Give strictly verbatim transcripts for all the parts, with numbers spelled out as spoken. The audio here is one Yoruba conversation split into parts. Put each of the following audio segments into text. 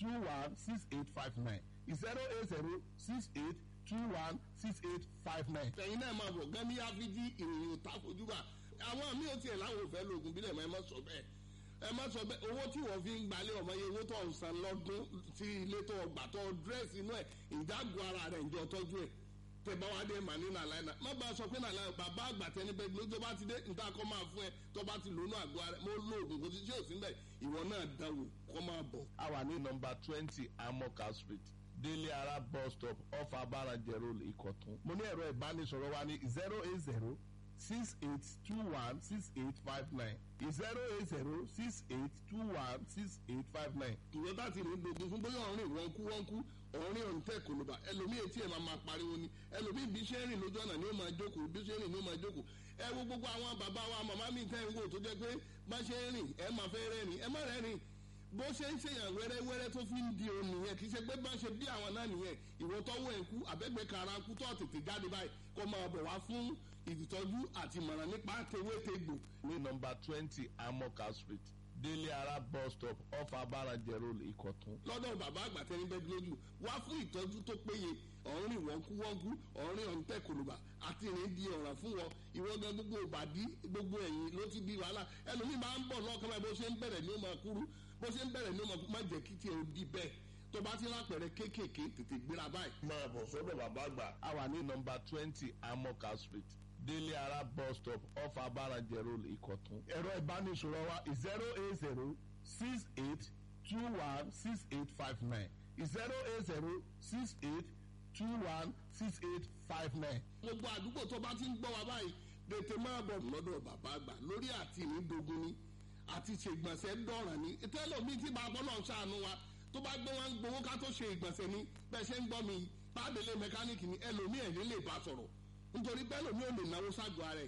two one six eight five nine zero eight zero six eight two one six eight five nine. ẹ̀yin náà máa bọ̀ gán ní áfíjí ìròyìn òtá fojúbà àwọn mi ò tiẹ̀ láwọn òfẹ́ lóògùn bílẹ̀ mọ́ ẹ má sọ bẹ́ẹ̀ ẹ má sọ bẹ́ẹ̀ owó tí wọ́n fi ń gbalẹ̀ ọmọ yẹn owó tó ń san lọ́dún tí ilé tó gbà tó dírẹ́sì inú ẹ̀ ìdágùn ara rẹ̀ ìjọ tọ́jú ẹ̀ tẹ̀bá wa dé mà ní nàlàyé má bá a sọ pé nàlàyé bàbá àgbà tẹni bẹ́ẹ̀ ló tó bá ti dé níta kọ́ máa fún ẹ tó bá ti lónú àgọ́ ara mo lóògùn kò sí tí ò sí bẹ́ẹ̀ ìwọ náà dánwò kọ́ máa bọ̀. a wà ní nọ́mbà twenty Amoka Street Délé Ara bus stop off Abarajẹ Road Ìkọ̀tún. mo ní ẹ̀rọ ìbánisọ̀rọ̀ wa ní zero eight zero six eight two one six eight five nine zero eight zero six eight two one six eight five nine. ìwọ bá ti rìn dogun fún bóyá ọ̀rìn wọ́n kú wọ́n kú ọ̀rìn ọ̀rìn tẹ̀ kò ló bá ẹlòmíì etí ẹ̀ máa máa pariwo ni ẹlòmíì bí ṣe ń rìn lójú ọ̀nà ni ó máa jókòó bí ṣe ń rìn ni ó máa jókòó ẹ wo gbogbo àwọn bàbá wa màmá mi tẹ́ ń wò tó jẹ́ pé bá ṣe ń rìn ẹ máa fẹ́ rẹ́rìn ẹ má rẹ́rìn bó ṣe ń ṣèyàn wẹ́rẹ́wẹ́rẹ́ tó fi ń di òun nìyẹn kì í ṣe pé bá ṣe bí àwọn náà nìyẹn ìwọ tọ́wọ́ ẹ̀ kú àbẹ́gbẹ́ kara kú tó tètè jáde báyìí kó máa bọ̀ wá fún ìtọ́jú àti ìmọ̀ràn nípa tewétegbò. ní nọ́mbà twenty Amoka Street Délé Ara bus stop off Abarajẹ Road Ìkọ̀tún. lọ́dọ̀ bàbá àgbà tẹ́ni bẹ́ẹ̀ lójú wá fún ìtọ́jú tó péye ọ̀rìn wọ́nkúwọ́nkú ọ̀rìn ọ̀ǹtẹ̀ kòlùbà àti ìrìn di ọ̀ràn fún wọn ìwọ gan gbogbo ìbàdí gbogbo ẹ̀yìn ló ti di wàhálà ẹlòmíì máa ń bọ̀ lọ́kàn báyìí bó ṣe ń bẹ̀rẹ̀ ní ó máa kúrú bó ṣe ń bẹ̀rẹ̀ ní ó máa kú má jẹ́ kí tiẹ̀ ó di bẹ́ẹ̀ tó bá ti lápẹ̀rẹ̀ kéékèèké tètè gbéra báyìí. máa bọ̀ sọ́dọ̀ bàbá àgbà. a wà ní nọ́mbà twenty Amoka Street Délé Ara bus stop off Abarajẹ Road Ìkọ̀tún. ẹ̀rọ ìbánisọ̀rọ̀ wa zero eight zero six eight two one six eight five nine zero eight zero six eight two one six eight five nine. gbogbo àdúgbò tó bá ti ń gbọ́ wa báyìí tètè máa bọ̀ lọ́dọ̀ bàbá àgbà lórí àti ìnídogun ni àti ṣègbọ̀nsẹ̀ dọ̀ràn ni tẹ́lọ̀mí tí bàbá náà ṣàánú wa tó bá gbé wọn gbowó ká tó ṣe ìgbọ̀nsẹ̀ ni bẹ́ẹ̀ ṣe ń gbọ́ mi pàdélé mẹkáníìkì ni ẹlòmíì ẹ̀yìn lè bá sọ̀rọ̀ nítorí bẹ́ẹ̀ lòmíì ò lè náwó ságọ́ ara ẹ̀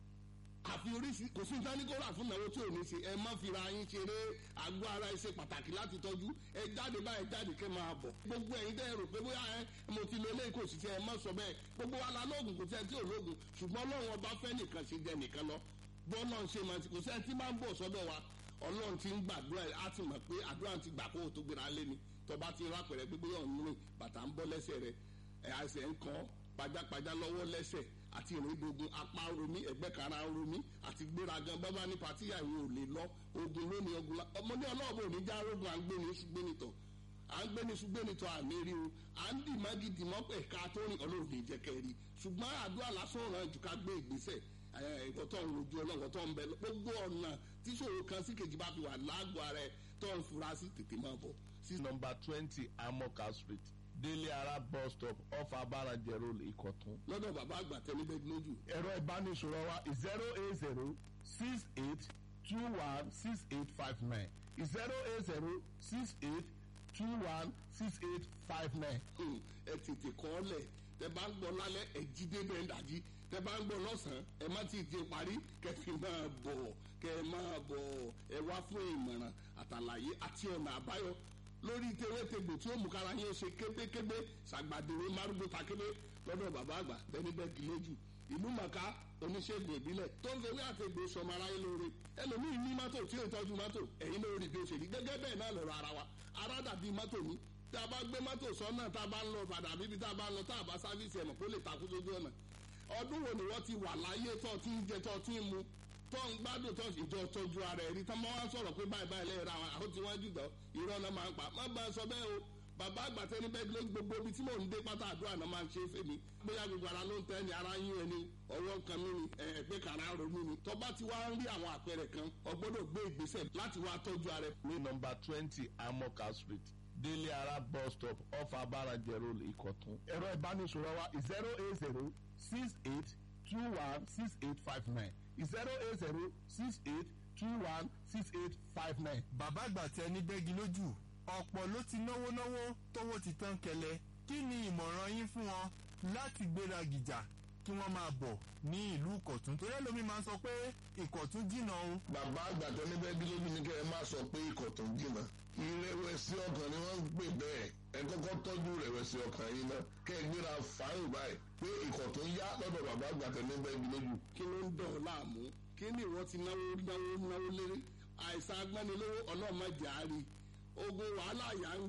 àfi oríṣi kò sí ìtánikóra fún ìnáwó tí ò ní ṣe ẹ má fira yín ṣeré àgọ́ ara ẹ ṣe pàtàkì láti tọ́jú ẹ jáde báyìí jáde kẹ́ máa bọ̀ gbogbo ẹ̀yin tẹ́ ẹ rò pé bóyá ẹ mo ti lo eléyìí kò sì ṣe ẹ má sọ bẹ́ẹ̀ gbogbo wa la lóògùn kò sí ẹ tí ò lóògùn ṣùgbọ́n Ọlọ́run ọba fẹ́ nìkan ṣe jẹ nìkan lọ bọ́ọ̀lù ń ṣe máa ti kò sí ẹ tí máa ń bọ̀ sọ́dọ̀ wa Ọlọ́run ti ń gbàdúrà á ti mọ̀ pé àdúrà ti gbà kó o tó gbéra lé ni tọba ti rápẹ̀rẹ̀ pé bóyá ọ̀nù rìn bàtà ń bọ́ lẹ́sẹ̀ rẹ̀ ẹ̀ àṣẹ ń kàn pajápajá lọ́wọ́ lẹ́sẹ̀ àti ìrìndògùn apá romi ẹ̀gbẹ́ kara romi àti gbéragan bábá ní patíyà ìwé ò lè lọ ogun lónìí ogun la ọmọdé ọlọ́ọ̀bù òní já rogun à ń gbé ní ṣùgbẹ́nitọ̀ à ń gbé ní ṣùgbẹ́nitọ̀ àmì rí o à ń dì má gidi mọ́ pẹ̀ ká tó rìn ọlọ́run lè jẹ́ kẹ́rì ṣùgbọ́n àdúrà lásán ràn jù ká gbé ìgbésẹ̀ ẹ̀kọ́ tó ń rojú ọlọ́run tó ń bẹ gbogbo ọ̀nà tí ṣòro kan sí kejì bá fi wà lágọ̀ọ́ ara ẹ̀ tó ń fura sí tètè máa bọ̀. sí nọ́mbà twenty Amoka Street Délé Ara bus stop off Abarajẹ Road Ìkọ̀tún. lọ́dọ̀ bàbá àgbà tẹ́lẹ̀ bẹ́ẹ̀ lójú. ẹ̀rọ ìbánisọ̀rọ̀ wa zero eight zero six eight two one six eight five nine zero eight zero six eight two one six eight five nine. ẹ tètè kọ́ ọ lẹ̀ tẹ bá ń gbọ́ lálẹ́ ẹ jí dé bẹ́ẹ̀ dájí tẹ bá ń gbọ́ lọ́sàn-án ẹ má ti di parí kẹfì máa bọ̀ kẹ máa bọ̀ ẹ wá fún ìmọ̀ràn àtàlàyé àti ọ̀nà àbáyọ lórí tewétegbò tí ó mú kára yín ṣe kébékébé ṣàgbàdéwé márùgbó takébé lọ́dọ̀ bàbá àgbà bẹ́ni bẹ́ẹ̀ kì lójú ìlú màkà oníṣègùn ìbílẹ̀ tó ń fewé àtẹ̀gbò sọmọ aráyé lóore ẹlòmíì ní mọ́tò tí ó tọ́jú mọ́tò ẹ̀yin lórí bí ó ṣe rí gẹ́gẹ́ bẹ́ẹ̀ náà lọ́rọ̀ ara wa ara dàbí mọ́tò ní tá a bá gbé mọ́tò sọ́nà tá a bá ń lọ padà bíbi tá a bá ń lọ tá a bá sáfíìsì ẹ̀mọ̀ kó lè takú sójú ọ̀nà ọdún wo ni wọ́n ti wà láyé tó ti ń jẹ tó ti ń mu tó ń gbádùn tó ìjọ tọ́jú ara ẹ̀rí tán máa wá sọ̀rọ̀ pé báyìí báyìí lẹ́yìn ra àwọn àwọn tí wọ́n jùlọ irọ́ náà máa ń pa má bá a sọ bẹ́ẹ̀ o bàbá àgbà tẹni bẹ́ẹ̀ ló gbogbo ibi tí mò ń dé pátá àdúrà náà máa ń ṣe é fèmí bóyá gbogbo ara ló ń tẹ́ ni ara yín ẹni ọwọ́ kan mí ni ẹ̀ẹ́gbẹ́ kàrá ronú ni tó bá ti wá ń rí àwọn àpẹẹrẹ kan o gbọ́dọ̀ gbé ìgbésẹ̀ láti wá tọ́jú ara ẹ̀. ní nọ́mbà twenty Amoka Street Délé Ara bus stop off Abarajẹ Road Ìkọ̀tún. ẹ̀rọ ìbánisọ̀rọ̀ wa zero eight zero six eight two one six eight five nine zero eight zero six eight two one six eight five nine. bàbá àgbà tẹ ní bẹ́gi lójú ọ̀pọ̀ ló ti náwó náwó tówó ti tán kẹlẹ̀ kí ni ìmọ̀ràn yín fún wọn láti gbéra gìjà kí wọ́n máa bọ̀ ní ìlú Ìkọ̀tún torí ẹlòmíín máa ń sọ pé Ìkọ̀tún jìnnà o. bàbá àgbà tẹ ní bẹ́gi lójú ni kẹ́ ẹ máa sọ pé Ìkọ̀tún jìnnà ìrẹ̀wẹ̀sì ọkàn ni wọ́n ń pè bẹ́ẹ̀ ẹ kọ́kọ́ tọ́jú ìrẹ̀wẹ̀sì ọkàn yín náà kẹ́ ẹ gbéra fàáyìn báyìí pé Ìkọ̀tún yá lọ́dọ̀ bàbá àgbà tẹ ní bẹ́gi lójú. kí ló ń dọ̀ ọ́ láàmú kí ni ìwọ ti náwó náwó náwó léré àìsàn agbánilówó ọlọ́mọdé àárí ogun wàhálà yà ń